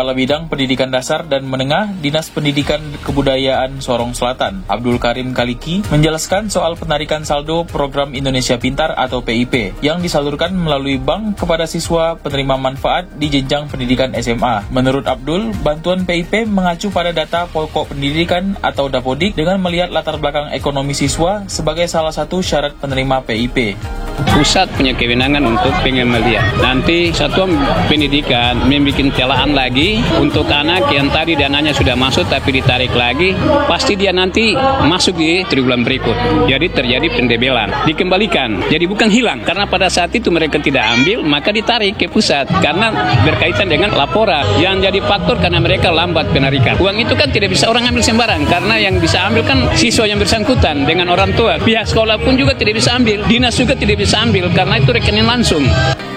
Kepala Bidang Pendidikan Dasar dan Menengah Dinas Pendidikan Kebudayaan Sorong Selatan, Abdul Karim Kaliki, menjelaskan soal penarikan saldo Program Indonesia Pintar atau PIP yang disalurkan melalui bank kepada siswa penerima manfaat di jenjang pendidikan SMA. Menurut Abdul, bantuan PIP mengacu pada data pokok pendidikan atau Dapodik dengan melihat latar belakang ekonomi siswa sebagai salah satu syarat penerima PIP. Pusat punya kewenangan untuk pengembangan. Nanti satuan pendidikan membuat celaan lagi untuk anak yang tadi dananya sudah masuk tapi ditarik lagi, pasti dia nanti masuk di triwulan berikut. Jadi terjadi pendebelan, dikembalikan. Jadi bukan hilang, karena pada saat itu mereka tidak ambil, maka ditarik ke pusat karena berkaitan dengan laporan yang jadi faktor karena mereka lambat penarikan. Uang itu kan tidak bisa orang ambil sembarang, karena yang bisa ambil kan siswa yang bersangkutan dengan orang tua. Pihak sekolah pun juga tidak bisa ambil, dinas juga tidak bisa ambil karena itu rekening langsung.